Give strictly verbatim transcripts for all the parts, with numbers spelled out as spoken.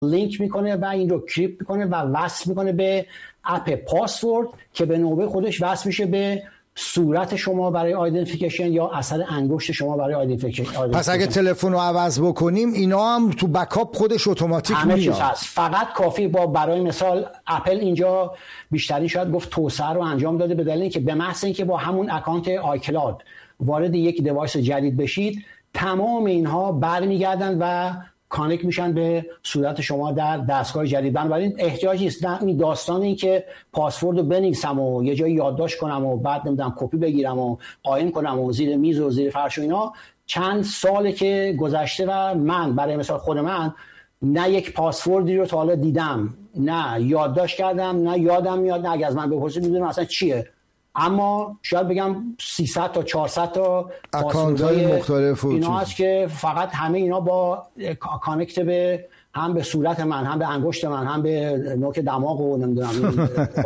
لینک میکنه و این رو کریپت میکنه و وصل میکنه به اپ پاسورد که به نوبه خودش وصل میشه به صورت شما برای آیدنتیفیکیشن یا اثر انگشت شما برای آیدنتیفیکیشن. پس اگه تلفن رو عوض بکنیم اینا هم تو بکاپ خودش اتوماتیک میاد. همه چیز هست. فقط کافی با برای مثال اپل اینجا بیشتری شاید گفت توسعه رو انجام داده به دلیل اینکه به محض اینکه با همون اکانت آیکلاود وارد یک دیوایس جدید بشید تمام اینها برمیگردن و کانکت میشن به صورت شما در دستگاه جدید. بنابراین احتیاجی نیست این داستان این که پاسورد رو بنویسم و یه جایی یادداشت کنم و بعد نمیدونم کپی بگیرم و قایم کنم و زیر میز و زیر فرش و اینا چند ساله که گذشته و من برای مثال خود من نه یک پاسوردی رو تا حالا دیدم، نه یادداشت کردم، نه یادم میاد، نه اگه از من بپرسید میدونم اصلا چیه. اما شاید بگم سیصد تا چهارصد تا اکانت‌های مختلف اینا هست که فقط همه اینا با کانکت به هم به صورت من، هم به انگشت من، هم به نوک دماغ و نمیدونم.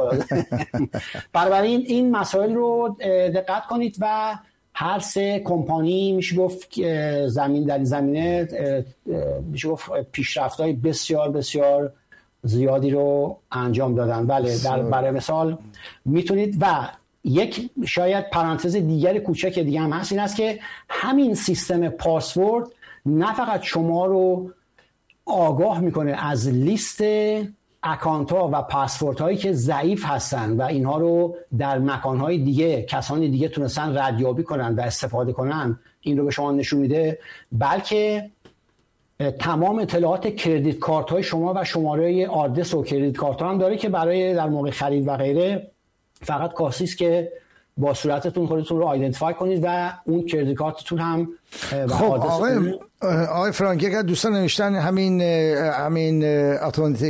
بنابراین این مسائل رو دقت کنید و هر سه کمپانی میشه گفت زمین در زمینه میشه گفت پیشرفت‌های بسیار بسیار زیادی رو انجام دادن. بله در برای مثال میتونید و یک شاید پرانتز دیگر کوچک دیگه هم هست این است که همین سیستم پاسورد نه فقط شما رو آگاه میکنه از لیست اکانت ها و پاسورد هایی که ضعیف هستن و اینها رو در مکان های دیگه کسانی دیگه تونستن ردیابی کنن و استفاده کنن این رو به شما نشون میده، بلکه تمام اطلاعات کردیت کارت های شما و شماره آدرس و کردیت کارت ها هم داره که برای در موقع خرید و غیره فقط کافی است که با صورتتون خودتون رو آیدنتیفای کنید و اون کردیت کارتتون هم. خب آقای آقای فرانک یک دوستان نوشتن همین همین اتنتیک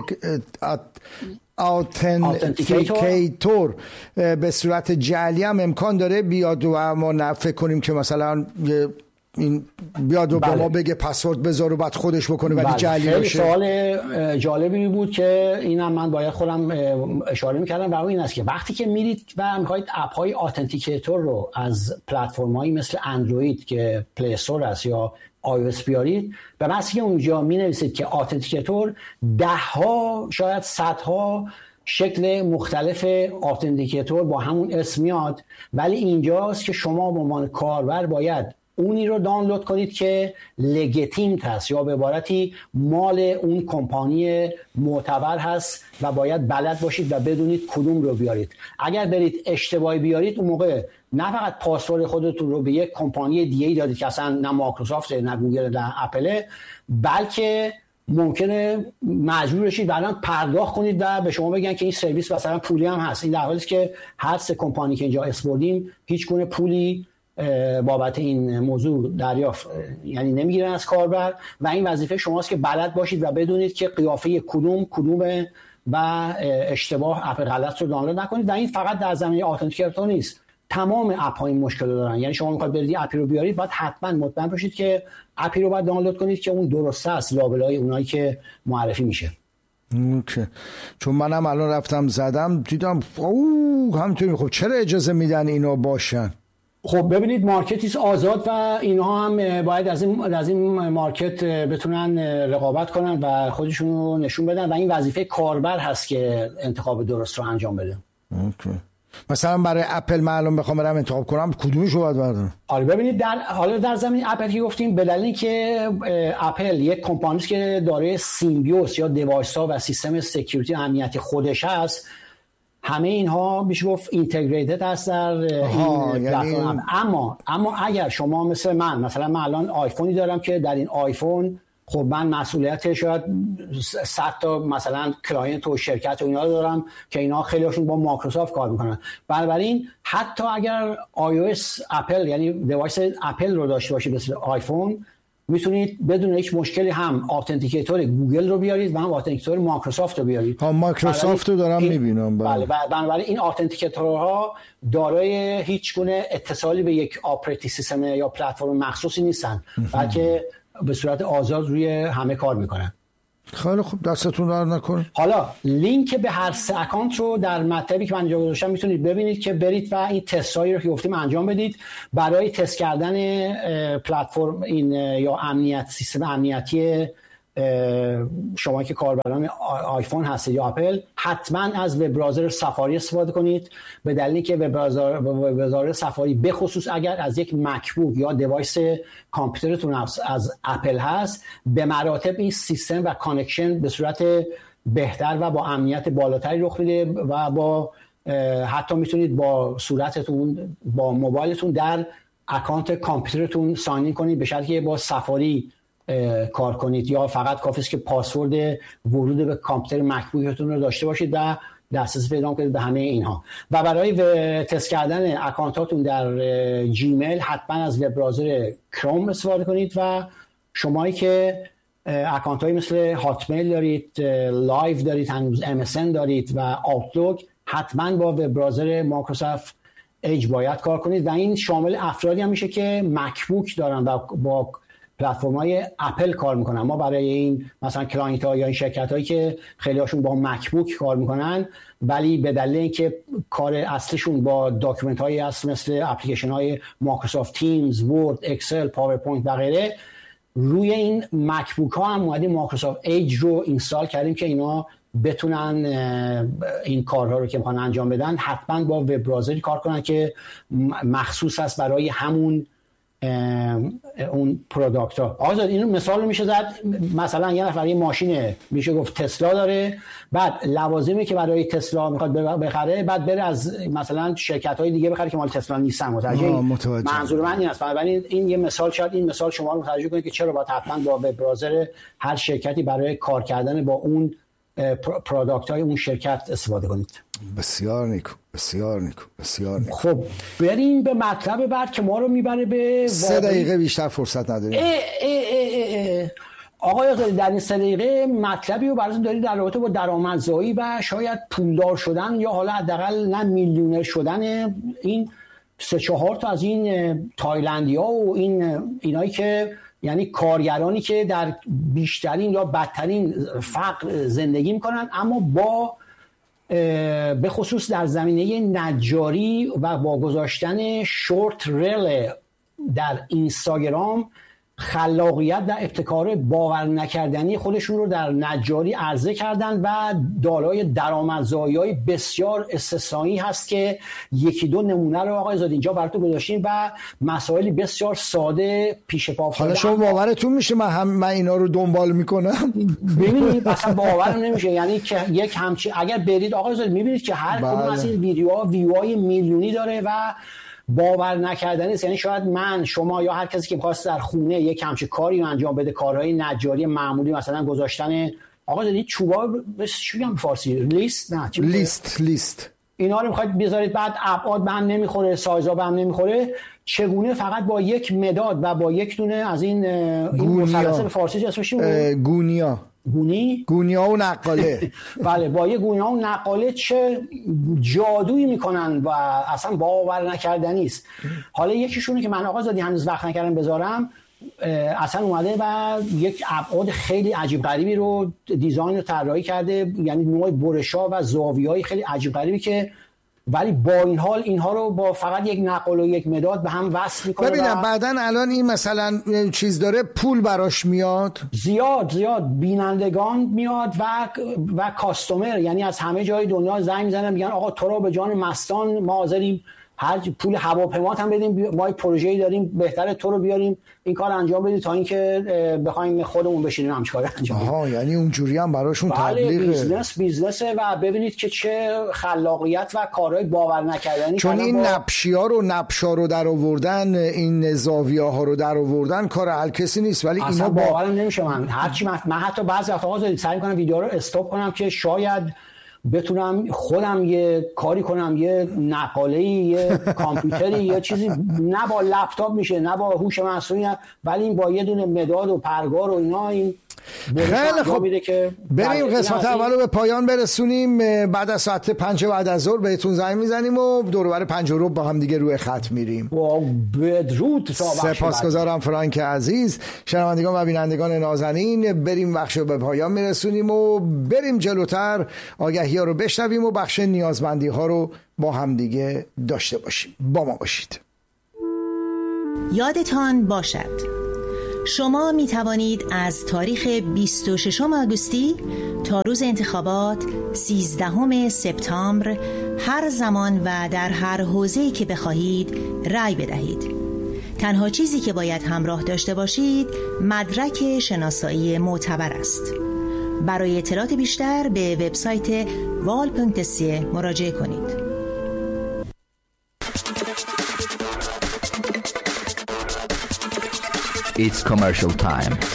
آتنتیکیتور به صورت جعلی هم امکان داره بیاد و ما فکر کنیم که مثلا این بیاد و به ما بگه پسورد بذار و بعد خودش بکنه ولی جعلی باشه. سوال جالبی بود که اینم من باید خودم اشاره میکردم و این است که وقتی که میرید و میخواید اپ های آتنتیکیتور رو از پلتفرم هایی مثل اندروید که پلی استور است یا آی او اس بیارید، به محض که اونجا می نویسید که آتنتیکیتور ده ها شاید صدها شکل مختلف آتنتیکیتور با همون اسم میاد، ولی اینجاست که شما به عنوان کاربر باید اونی رو دانلود کنید که لگیتیمت هست یا به عبارتی مال اون کمپانی معتبر هست و باید بلد باشید و بدونید کدوم رو بیارید. اگر برید اشتباهی بیارید اون موقع نه فقط پاسورد خودتون رو به یک کمپانی دیگه ای دادید که اصلا نه مایکروسافت نه گوگل نه اپل، بلکه ممکنه مجبور بشید بعداً پرداخت کنید و به شما بگن که این سرویس مثلا پولی هم هست. این در حالی است که هر سه کمپانی که اینجا اسپردیم هیچ گونه پولی بابت این موضوع دریافت یعنی نمیگیرن از کاربر و این وظیفه شماست که بلد باشید و بدونید که قیافه کدوم کدومه و اشتباه اپ غلط رو دانلود نکنید. و این فقط در زمینه آتنتیکیتور نیست، تمام اپ ها این مشکل رو دارن. یعنی شما میخواید برید اپی رو بیارید باید حتما مطمئن باشید که اپی رو باید دانلود کنید که اون درسته است لابلای اونایی که معرفی میشه. اوکی. چون منم الان رفتم زدم دیدم اوه همینطوری. خب چرا اجازه میدن اینا باشن؟ خب ببینید مارکتی آزاد و اینها هم باید از این از این مارکت بتونن رقابت کنن و خودشون رو نشون بدن و این وظیفه کاربر هست که انتخاب درست رو انجام بده. اوکی. مثلا برای اپل معلوم بخوام برم انتخاب کنم کدومش رو باید بردارم؟ آره ببینید در حالا در زمین اپل که گفتیم به دلیلی که اپل یک کمپانی است که دارای سیمبیوس یا دیوایس ها و سیستم سکیوریتی امنیتی خودش هست، همه اینها میشه گفت اینتگریتد هست در این پلتفرم. یعنی... اما اما اگر شما مثل من مثلا من الان آیفونی دارم که در این آیفون خب من مسئولیت شاید صد تا مثلا کلاینت و شرکت و اینا دارم که اینا خیلی هاشون با مایکروسافت کار میکنن. بنابراین حتی اگر آی او اس اپل یعنی دیوایس اپل رو داشته باشید مثل آیفون، میتونید بدون هیچ مشکلی هم آتنتیکیتور گوگل رو بیارید و هم آتنتیکیتور مایکروسافت رو بیارید. ها مایکروسافت رو دارم میبینم. بله بنابراین این آتنتیکیتورها دارای هیچ گونه اتصالی به یک آپراتینگ سیستم یا پلتفرم مخصوصی نیستن، بلکه به صورت آزاد روی همه کار میکنن. خیلی خوب دستتون درد نکنه. حالا لینک به هر سه اکانت رو در مطلبی که من اینجا گذاشتم میتونید ببینید که برید و این تستایی رو که گفتیم انجام بدید برای تست کردن پلتفرم این یا امنیت سیستم امنیتی شما که کاربران آیفون هستید یا اپل حتما از وب براوزر سافاری استفاده کنید، به دلیلی که وب براوزر وب براوزر سافاری به خصوص اگر از یک مکبوک یا دیوایس کامپیوترتون از, از اپل هست، به مراتب این سیستم و کانکشن به صورت بهتر و با امنیت بالاتری رخ میده و با حتی میتونید با صورتتون با موبایلتون در اکانت کامپیوترتون ساین این کنید، به شرطی که با سافاری کار کنید یا فقط کافی است که پاسورد ورود به کامپیوتر مکبوکتون رو داشته باشید و دسترسی پیدا کنید به همه اینها. و برای تست کردن اکانتاتون در جیمیل حتما از وب براوزر کروم استفاده کنید و شمایی که اکانت های مثل هاتمیل دارید، لایو دارید، هنوز ام اس ان دارید و آوتلوک، حتما با وب براوزر مایکروسافت ایج باید کار کنید و این شامل افرادی هم میشه که مکبوک دارن و با پلتفرم‌های اپل کار میکنن. ما برای این مثلا کلاینت ها یا این شرکت هایی که خیلی هاشون با مکبوک کار میکنن ولی به دلیل اینکه کار اصلشون با داکیومنت هایی هست مثل اپلیکیشن های مایکروسافت تیمز، ورد، اکسل، پاورپوینت و غیره، روی این مکبوک ها هم اومدیم مایکروسافت ایج رو اینستال کردیم که اینا بتونن این کارها رو که میخوان انجام بدن حتما با وب براوزری کار کنن که مخصوص است برای همون اون پروداکت ها. آقا این مثال رو میشه زد، مثلا یه نفر یه ماشین میشه گفت تسلا داره، بعد لوازمی که برای تسلا میخواد بخره بعد بره از مثلا شرکت های دیگه بخره که مال تسلا نیستن. متوجه؟ منظور من این است. بنابراین این یه مثال، شاید این مثال شما رو متوجه کنه که چرا باید حتما با وب براوزر هر شرکتی برای کار کردن با اون پروداکت های اون شرکت استفاده کنید. بسیار نیکو، بسیار نیکو، بسیار نیکو. خب بریم به مطلب بعد که ما رو میبره به سه دقیقه بیشتر فرصت نداریم. اه اه اه اه. آقای در این سه دقیقه مطلبی رو براتون دارید در رابطه با درآمدزایی و شاید پولدار شدن یا حالا حداقل نه میلیونر شدن این سه چهار تا از این تایلندیا و این اینایی که یعنی کارگرانی که در بیشترین یا بدترین فقر زندگی میکنن اما با به خصوص در زمینه نجاری و با گذاشتن شورت ریل در اینستاگرام خلاقیت و ابتکار باور نکردنی خودشون رو در نجاری عرضه کردن و دارای درآمدزایی‌های بسیار استثنایی هست که یکی دو نمونه رو آقای زاده اینجا براتون گذاشتیم و مسائلی بسیار ساده پیش پا افتاده. حالا شما باورتون میشه من هم من اینا رو دنبال میکنم؟ ببینید اصلا باورم نمیشه، یعنی که یک همچین اگر برید آقای زاده میبینید که هر کدوم از این ویدیوها ویوهای میلیونی داره و باور نکردنی است. یعنی شاید من، شما یا هر کسی که می‌خواست در خونه یک همچین کاری رو انجام بده، کارهای نجاری معمولی مثلا گذاشتن آقا دارید چوبا چی میگم فارسی لیست نه لیست لیست اینا رو می‌خواید بذارید بعد ابعاد به هم نمیخوره، سایزا به هم نمیخوره، چگونه فقط با یک مداد و با یک دونه از این این مثلث به فارسی اسمش چیه؟ گونیا گونی گونیا و نقاله. بله با یه گونیا و نقاله چه جادویی میکنن و اصلا باور نکردنی است. حالا یکیشونه که من آقا زادی هنوز وقت نکردم بذارم، اصلا اومده و یک ابعاد خیلی عجیب غریبی رو دیزاین و طراحی کرده، یعنی نوع برشا و زاویه‌های خیلی عجیب غریبی که ولی با این حال اینها رو با فقط یک نقل و یک مداد به هم وصل میکنه. ببینم و بعدن الان این مثلا چیز داره پول براش میاد زیاد زیاد بینندگان میاد و و کاستومر، یعنی از همه جای دنیا زنگ میزنن میگن آقا تو رو به جان مستان ما حاضریم هر پول هواپیمات هم بدیم، ما پروژه‌ای داریم بهتره تو رو بیاریم این کار انجام بدید تا اینکه بخوایم خودمون بشینیم همچین کار انجام بدیم. آها یعنی اونجوری هم براشون تبلیغه. بله بیزنس بیزنسه و ببینید که چه خلاقیت و کارهای باور نکردنی. چون این با... نبشی‌ها رو نبشا رو در آوردن، این زاویه‌ها رو در آوردن کار هر کسی نیست، ولی اینا با... باورم نمیشه. من هرچی من, من حتی بعضی وقتا زدید سعی می‌کنم ویدیو رو استاپ کنم که شاید بتونم خودم یه کاری کنم، یه نقاله‌ای، یه کامپیوتری، یه چیزی، نه با لپتاپ میشه نه با هوش مصنوعی، ولی این با یه دونه مداد و پرگار و اینا این خیلی خوب. که بریم قسمت اول رو به پایان برسونیم. بعد از ساعت پنج بعد از ظهر بهتون زنگ میزنیم و دور و بر پنج رو با هم دیگه روی خط میریم. بدرود. سپاسگزارم فرانک عزیز. شنوندگان و بینندگان نازنین، بریم بخش رو به پایان میرسونیم و بریم جلوتر آگهی ها رو بشنویم و بخش نیازمندی ها رو با هم دیگه داشته باشیم. با ما باشید. یادتان باشد شما می توانید از تاریخ بیست و ششم آگوستی تا روز انتخابات سیزدهم سپتامبر هر زمان و در هر حوزه‌ای که بخواهید رأی بدهید. تنها چیزی که باید همراه داشته باشید مدرک شناسایی معتبر است. برای اطلاعات بیشتر به وبسایت وال پونکت سی مراجعه کنید. It's commercial time.